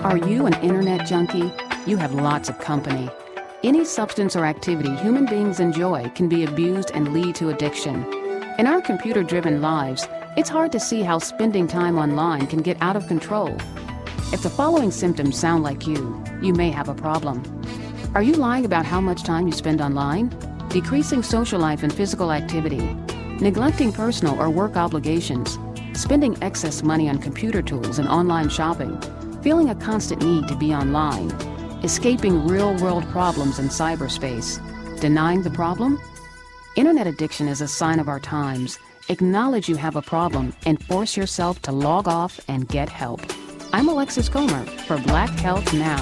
Are you an internet junkie? You have lots of company. Any substance or activity human beings enjoy can be abused and lead to addiction. In our computer-driven lives, it's hard to see how spending time online can get out of control. If the following symptoms sound like you may have a problem. Are you lying about how much time you spend online? Decreasing social life and physical activity? Neglecting personal or work obligations? Spending excess money on computer tools and online shopping? Feeling a constant need to be online? Escaping real-world problems in cyberspace? Denying the problem? Internet addiction is a sign of our times. Acknowledge you have a problem and force yourself to log off and get help. I'm Alexis Comer for Black Health Now.